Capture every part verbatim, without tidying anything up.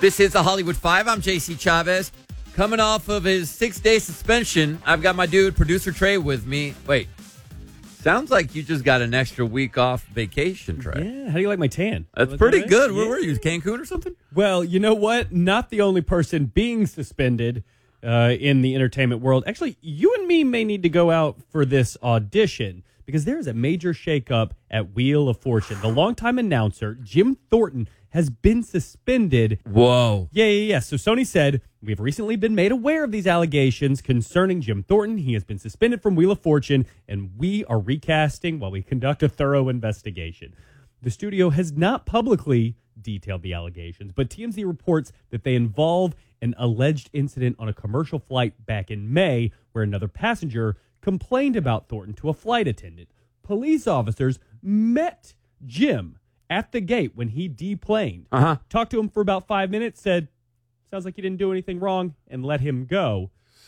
This is the Hollywood Five. I'm J C Chavez. Coming off of his six-day suspension, I've got my dude, producer Trey, with me. Wait, sounds like you just got an extra week off vacation, Trey. Yeah, how do you like my tan? That's Was pretty that right? good. Yeah. Where were you? Cancun or something? Well, you know what? Not the only person being suspended uh, in the entertainment world. Actually, you and me may need to go out for this audition because there is a major shakeup at Wheel of Fortune. The longtime announcer, Jim Thornton, has been suspended. Whoa. Yeah, yeah, yeah. So Sony said, we've recently been made aware of these allegations concerning Jim Thornton. He has been suspended from Wheel of Fortune, and we are recasting while we conduct a thorough investigation. The studio has not publicly detailed the allegations, but T M Z reports that they involve an alleged incident on a commercial flight back in May where another passenger complained about Thornton to a flight attendant. Police officers met Jim at the gate when he deplaned, Uh-huh. talked to him for about five minutes, said, sounds like you didn't do anything wrong, and let him go.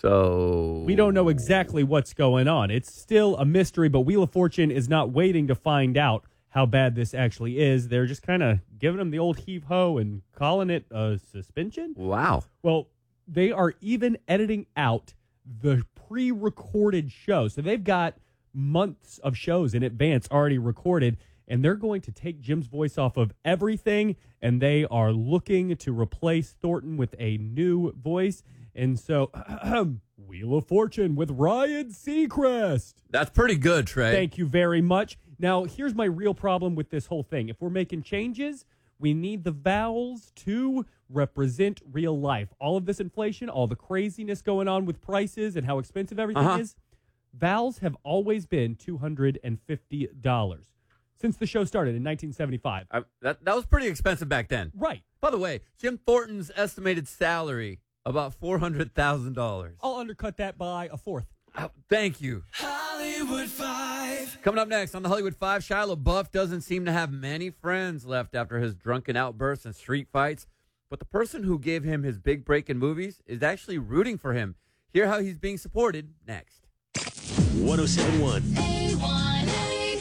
So We don't know exactly what's going on. It's still a mystery, but Wheel of Fortune is not waiting to find out how bad this actually is. They're just kind of giving him the old heave-ho and calling it a suspension. Wow. Well, they are even editing out the pre-recorded show. So they've got months of shows in advance already recorded, and they're going to take Jim's voice off of everything, and they are looking to replace Thornton with a new voice. And so, Wheel of Fortune with Ryan Seacrest. That's pretty good, Trey. Thank you very much. Now, here's my real problem with this whole thing. If we're making changes, we need the vowels to represent real life. All of this inflation, all the craziness going on with prices and how expensive everything Uh-huh. is, vowels have always been two hundred fifty dollars since the show started in nineteen seventy-five. I, that, that was pretty expensive back then. Right. By the way, Jim Thornton's estimated salary, about four hundred thousand dollars. I'll undercut that by a fourth. Oh, thank you. Hollywood Five. Coming up next on the Hollywood Five, Shia LaBeouf doesn't seem to have many friends left after his drunken outbursts and street fights. But the person who gave him his big break in movies is actually rooting for him. Hear how he's being supported next. one oh seven point one. A one A.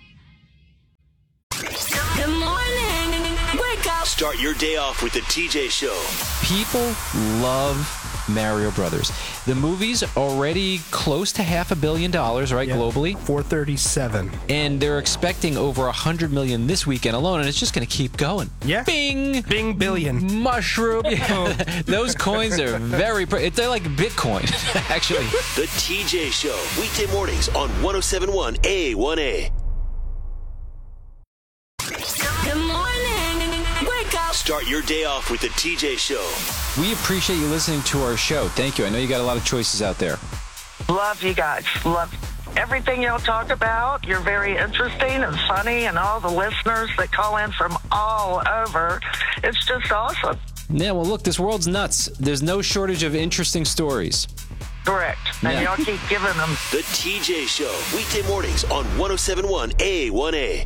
Good morning. Wake up. Start your day off with the T J Show. People love Mario Brothers. The movie's already close to half a billion dollars, right, Yeah. globally? four thirty-seven. And they're expecting over a hundred million this weekend alone, and it's just going to keep going. Yeah. Bing! Bing billion. Mushroom. Yeah. Those coins are very, pre- they're like Bitcoin, actually. The T J Show. Weekday mornings on one oh seven point one A one A. Good morning. Wake up. Start your day off with the T J Show. We appreciate you listening to our show. Thank you. I know you got a lot of choices out there. Love you guys. Love everything y'all talk about. You're very interesting and funny, and all the listeners that call in from all over. It's just awesome. Yeah, well, look, this world's nuts. There's no shortage of interesting stories. Correct. And Yeah. y'all keep giving them. The T J Show. Weekday mornings on one oh seven point one A one A.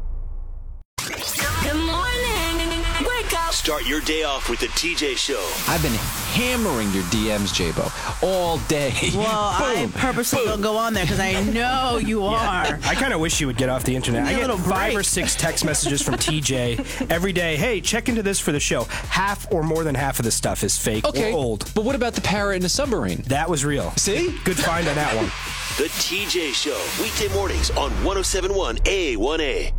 Good morning. Wake up. Start your day off with the T J Show. I've been hammering your D Ms, J-Bo, all day. Well, I purposely don't go on there because I know you are. I kind of wish you would get off the internet. Give me I a get little five break. or six text messages from T J every day. Hey, check into this for the show. Half or more than half of the stuff is fake Okay, or old. but what about the parrot in the submarine? That was real. See? Good find on that one. The T J Show. Weekday mornings on one oh seven point one A one A.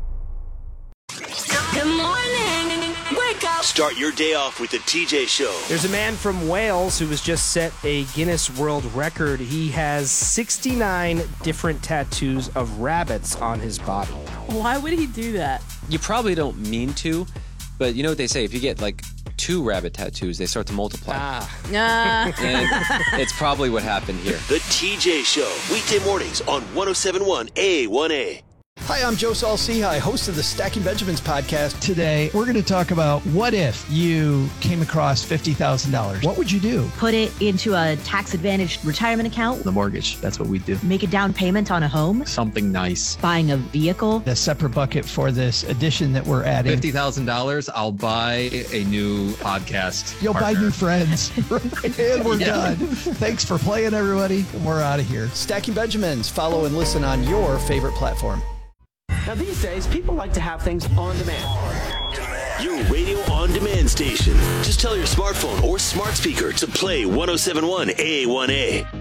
Good morning. Wake up. Start your day off with the T J Show. There's a man from Wales who has just set a Guinness World Record. He has sixty-nine different tattoos of rabbits on his body. Why would he do that? You probably don't mean to, but you know what they say? If you get like two rabbit tattoos, they start to multiply. Ah. Uh, And it's probably what happened here. The T J Show. Weekday mornings on one oh seven point one A one A. Hi, I'm Joe Saul-Sehy, host of the Stacking Benjamins podcast. Today, we're going to talk about what if you came across fifty thousand dollars? What would you do? Put it into a tax-advantaged retirement account. The mortgage, that's what we do. Make a down payment on a home. Something nice. Buying a vehicle. A separate bucket for this addition that we're adding. fifty thousand dollars, I'll buy a new podcast You'll partner. buy new friends. And we're Yeah. done. Thanks for playing, everybody. And we're out of here. Stacking Benjamins. Follow and listen on your favorite platform. Now, these days, people like to have things on demand. Your radio on on-demand station. Just tell your smartphone or smart speaker to play one oh seven point one A A one A.